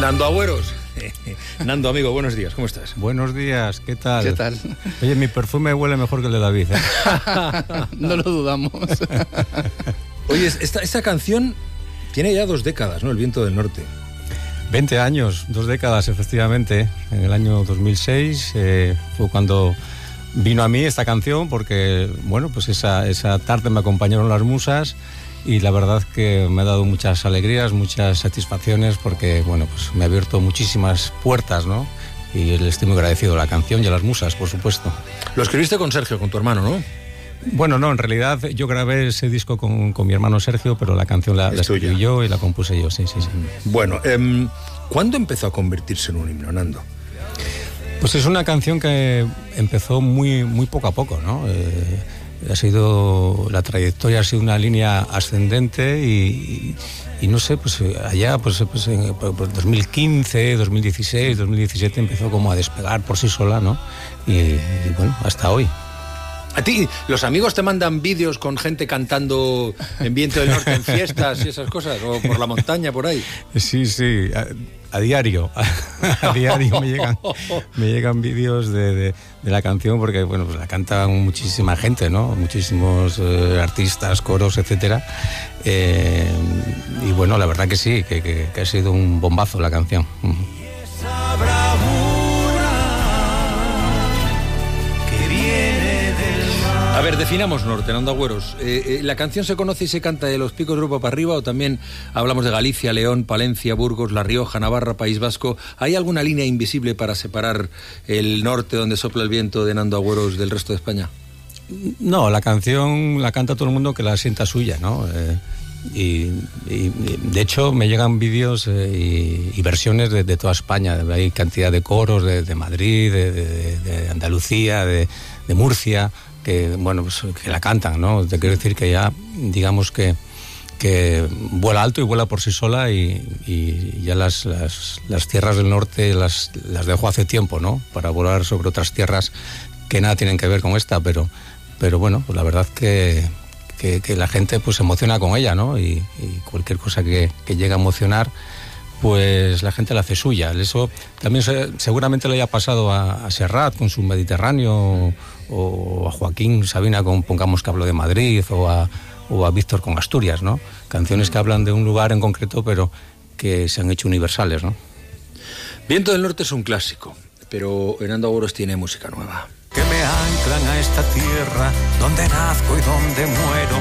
Nando Agüeros. Nando, amigo, buenos días, ¿cómo estás? Buenos días, ¿qué tal? ¿Qué tal? Oye, mi perfume huele mejor que el de David, ¿eh? No lo dudamos. Oye, esta canción tiene ya 2 décadas, ¿no? El viento del norte. 20 años, 2 décadas, efectivamente. En el año 2006 fue cuando vino a mí esta canción, porque, bueno, pues esa tarde me acompañaron las musas y la verdad que me ha dado muchas alegrías, muchas satisfacciones, porque, bueno, pues me ha abierto muchísimas puertas, ¿no? Y le estoy muy agradecido a la canción y a las musas, por supuesto. Lo escribiste con Sergio, con tu hermano, ¿no? Bueno, no, en realidad yo grabé ese disco con mi hermano Sergio, pero la canción la escribí yo y la compuse yo, sí. Bueno, ¿cuándo empezó a convertirse en un himno, Nando? Pues es una canción que empezó muy poco a poco, ¿no? La trayectoria ha sido una línea ascendente y no sé, pues allá pues en 2015, 2016, 2017 empezó como a despegar por sí sola, ¿no? Y bueno, hasta hoy. ¿A ti los amigos te mandan vídeos con gente cantando en Viento del Norte en fiestas y esas cosas? ¿O por la montaña, por ahí? Sí, a diario. A diario me llegan vídeos de la canción, porque, bueno, pues la canta muchísima gente, ¿no? Muchísimos artistas, coros, etcétera. Y bueno, la verdad que sí, que ha sido un bombazo la canción. A ver, definamos norte, Nando Agüeros. ¿La canción se conoce y se canta de los picos de Europa para arriba o también hablamos de Galicia, León, Palencia, Burgos, La Rioja, Navarra, País Vasco? ¿Hay alguna línea invisible para separar el norte donde sopla el viento de Nando Agüeros del resto de España? No, la canción la canta todo el mundo que la sienta suya, ¿no? Y de hecho me llegan vídeos y versiones de toda España. Hay cantidad de coros de Madrid, de Andalucía, de Murcia, que, bueno, pues, que la cantan, ¿no? Te quiero decir que ya, digamos que vuela alto y vuela por sí sola y ya las tierras del norte las dejó hace tiempo, ¿no? Para volar sobre otras tierras que nada tienen que ver con esta, pero bueno, pues la verdad que la gente pues se emociona con ella, ¿no? Y cualquier cosa que llegue a emocionar, pues la gente la hace suya. Eso también seguramente le haya pasado a Serrat con su Mediterráneo, o a Joaquín Sabina con Pongamos que hablo de Madrid, o a Víctor con Asturias, ¿no? Canciones que hablan de un lugar en concreto, pero que se han hecho universales, ¿no? Viento del Norte es un clásico, pero Nando Agüeros tiene música nueva. Que me anclan a esta tierra donde nazco y donde muero,